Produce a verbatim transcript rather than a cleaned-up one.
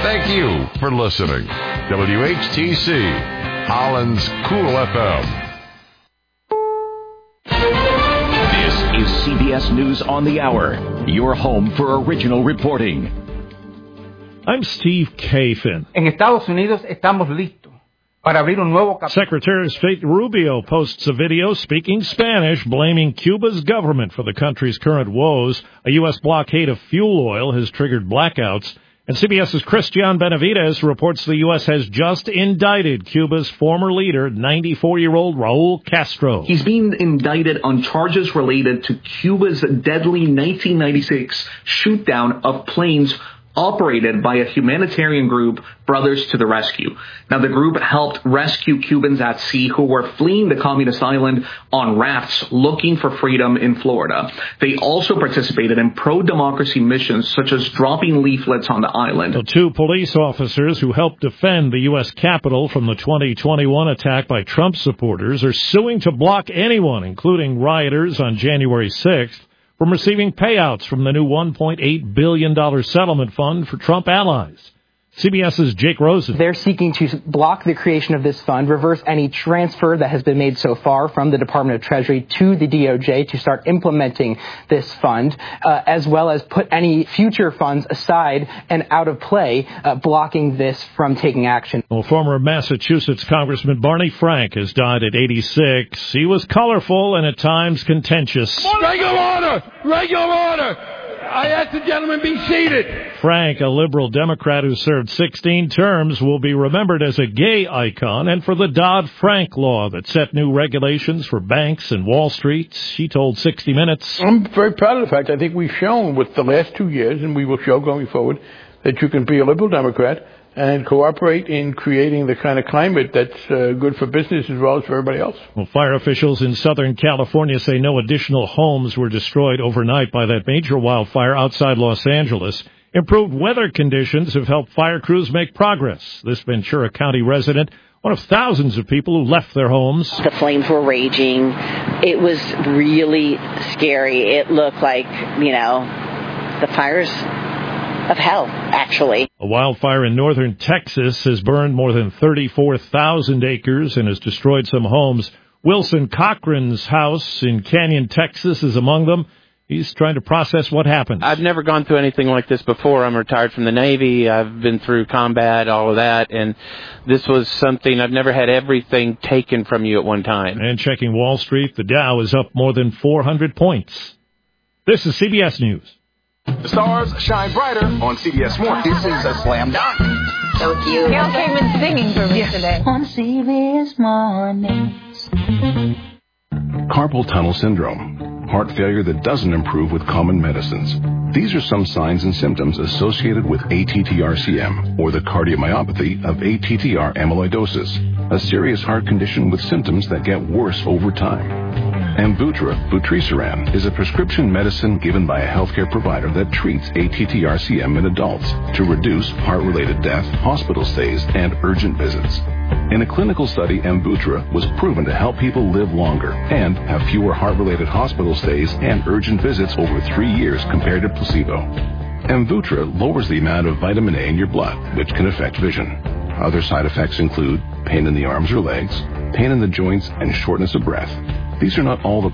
Thank you for listening. W H T C, Holland's Cool F M. This is C B S News on the Hour, your home for original reporting. I'm Steve Kafin. En Estados Unidos estamos listos para abrir un nuevo capítulo. Secretary of State Rubio posts a video speaking Spanish, blaming Cuba's government for the country's current woes. A U S blockade of fuel oil has triggered blackouts. And CBS's Christian Benavides reports the U S has just indicted Cuba's former leader, ninety-four-year-old Raul Castro. He's being indicted on charges related to Cuba's deadly nineteen ninety-six shoot-down of planes operated by a humanitarian group, Brothers to the Rescue. Now, the group helped rescue Cubans at sea who were fleeing the communist island on rafts looking for freedom in Florida. They also participated in pro-democracy missions, such as dropping leaflets on the island. The two police officers who helped defend the U S Capitol from the twenty twenty-one attack by Trump supporters are suing to block anyone, including rioters on January sixth, from receiving payouts from the new one point eight billion dollars settlement fund for Trump allies. CBS's Jake Rosen. They're seeking to block the creation of this fund, reverse any transfer that has been made so far from the Department of Treasury to the D O J to start implementing this fund, uh, as well as put any future funds aside and out of play, uh, blocking this from taking action. Well, former Massachusetts Congressman Barney Frank has died at eighty-six. He was colorful and at times contentious. Regular order! Regular order! I ask the gentleman be seated. Frank, a liberal Democrat who served sixteen terms, will be remembered as a gay icon and for the Dodd-Frank law that set new regulations for banks and Wall Street. He told sixty minutes. I'm very proud of the fact I think we've shown with the last two years, and we will show going forward, that you can be a liberal Democrat and cooperate in creating the kind of climate that's uh, good for business as well as for everybody else. Well, fire officials in Southern California say no additional homes were destroyed overnight by that major wildfire outside Los Angeles. Improved weather conditions have helped fire crews make progress. This Ventura County resident, one of thousands of people who left their homes. The flames were raging. It was really scary. It looked like, you know, the fires of hell, actually. A wildfire in northern Texas has burned more than thirty-four thousand acres and has destroyed some homes. Wilson Cochran's house in Canyon, Texas is among them. He's trying to process what happened. I've never gone through anything like this before. I'm retired from the Navy. I've been through combat, all of that, and this was something, I've never had everything taken from you at one time. And checking Wall Street, the Dow is up more than four hundred points. This is C B S News. The stars shine brighter on C B S Morning. This is a slam dunk. So cute. Carol came in singing for me yes. today. On C B S Mornings. Carpal tunnel syndrome, heart failure that doesn't improve with common medicines. These are some signs and symptoms associated with A T T R C M, or the cardiomyopathy of A T T R amyloidosis, a serious heart condition with symptoms that get worse over time. Amvuttra, vutrisiran, is a prescription medicine given by a healthcare provider that treats A T T R C M in adults to reduce heart-related death, hospital stays, and urgent visits. In a clinical study, Amvuttra was proven to help people live longer and have fewer heart-related hospital stays and urgent visits over three years compared to placebo. Amvuttra lowers the amount of vitamin A in your blood, which can affect vision. Other side effects include pain in the arms or legs, pain in the joints, and shortness of breath. These are not all the